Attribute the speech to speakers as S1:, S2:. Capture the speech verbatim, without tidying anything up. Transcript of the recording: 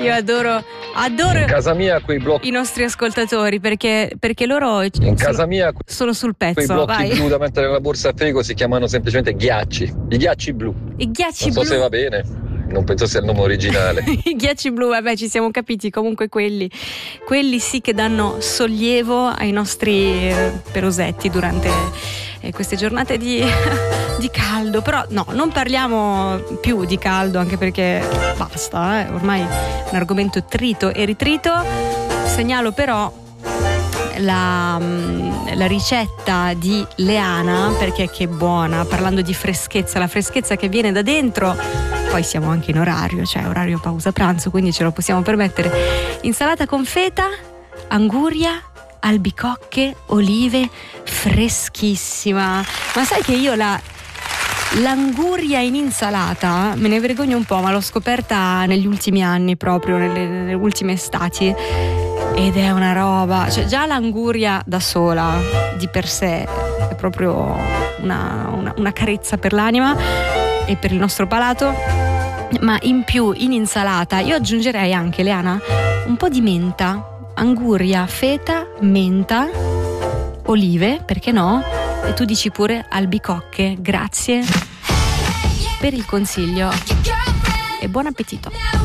S1: Io adoro, adoro
S2: in casa mia quei blocchi,
S1: i nostri ascoltatori perché, perché loro
S2: in
S1: sono,
S2: casa mia que-
S1: sono sul
S2: quei
S1: pezzo.
S2: blocchi
S1: Vai.
S2: blu da mettere nella borsa a frigo si chiamano semplicemente ghiacci, i ghiacci blu.
S1: I ghiacci
S2: Non so
S1: blu.
S2: se va bene, non penso sia il nome originale.
S1: I ghiacci blu, vabbè, ci siamo capiti. Comunque quelli, quelli sì che danno sollievo ai nostri eh, perosetti durante eh, queste giornate di, di caldo. Però no, non parliamo più di caldo, anche perché basta, eh, ormai è un argomento trito e ritrito. Segnalo però La, la ricetta di Leana, perché che buona, parlando di freschezza, la freschezza che viene da dentro. Poi siamo anche in orario, cioè orario pausa pranzo, quindi ce lo possiamo permettere. Insalata con feta, anguria, albicocche, olive, freschissima. Ma sai che io la l'anguria in insalata me ne vergogno un po', ma l'ho scoperta negli ultimi anni, proprio nelle, nelle ultime estati, ed è una roba, cioè già l'anguria da sola di per sé è proprio una, una, una carezza per l'anima e per il nostro palato, ma in più in insalata io aggiungerei anche, Leana, un po' di menta, anguria, feta, menta, olive, perché no? E tu dici pure albicocche. Grazie per il consiglio e buon appetito.